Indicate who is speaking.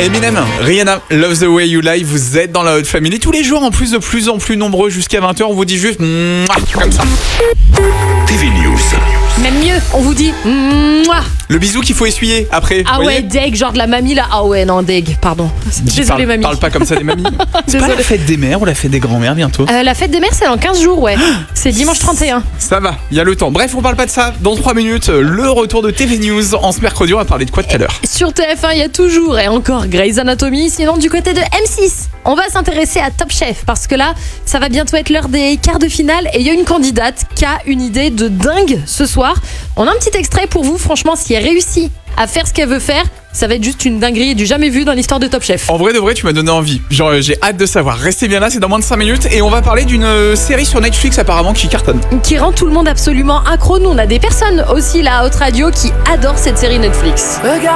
Speaker 1: Eminem, Rihanna, Love the Way You Lie, vous êtes dans la Hot Family tous les jours, en plus de plus en plus nombreux jusqu'à 20h, on vous dit juste comme ça.
Speaker 2: TV News.
Speaker 3: Même mieux, on vous dit mouah.
Speaker 1: Le bisou qu'il faut essuyer après.
Speaker 3: Ah
Speaker 1: voyez
Speaker 3: ouais, deg, genre de la mamie là. Ah ouais, non, deg, pardon. Désolée, mamie.
Speaker 1: Parle pas comme ça des mamies. C'est pas
Speaker 3: Désolée.
Speaker 1: la fête des mères ou la fête des grands-mères bientôt?
Speaker 3: La fête des mères, c'est dans 15 jours, ouais. C'est dimanche 31.
Speaker 1: Ça va, il y a le temps. Bref, on parle pas de ça. Dans 3 minutes, le retour de TV News. En ce mercredi, on va parler de quoi tout à l'heure?
Speaker 3: Sur TF1, il y a toujours et encore Grey's Anatomy. Sinon, du côté de M6, on va s'intéresser à Top Chef parce que là, ça va bientôt être l'heure des quarts de finale et il y a une candidate qui a une idée de dingue ce soir. On a un petit extrait pour vous. Franchement, si elle réussit à faire ce qu'elle veut faire, ça va être juste une dinguerie du jamais vu dans l'histoire de Top Chef.
Speaker 1: En vrai de vrai, tu m'as donné envie. Genre, j'ai hâte de savoir. Restez bien là, c'est dans moins de 5 minutes. Et on va parler d'une série sur Netflix apparemment qui cartonne.
Speaker 3: Qui rend tout le monde absolument accro. Nous, on a des personnes aussi là à Haute Radio qui adorent cette série Netflix.